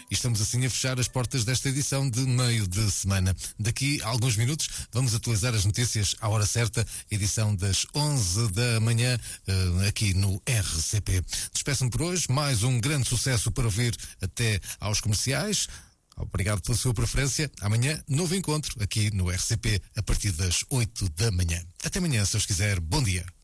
E estamos assim a fechar as portas desta edição de meio de semana. Daqui a alguns minutos vamos atualizar as notícias à hora certa, edição das 11 da manhã, aqui no RCP. Despeço-me por hoje, mais um grande sucesso para ouvir até aos comerciais. Obrigado pela sua preferência. Amanhã, novo encontro aqui no RCP, a partir das 8 da manhã. Até amanhã, se Deus quiser. Bom dia.